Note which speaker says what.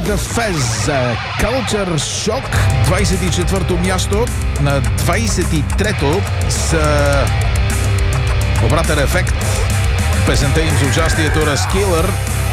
Speaker 1: Америка Фез. Culture Shock, 24-то място. На 23-то с Обратен ефект. Песента им с участието на Skiller